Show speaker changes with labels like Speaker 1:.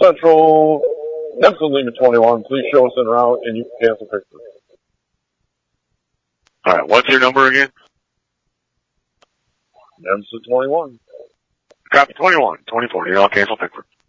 Speaker 1: Central, Nemson Lima 21, please show us en route and you can cancel Pickford.
Speaker 2: Alright, what's your number again?
Speaker 1: Nemson 21.
Speaker 2: Copy 21, 2040, I'll cancel Pickford.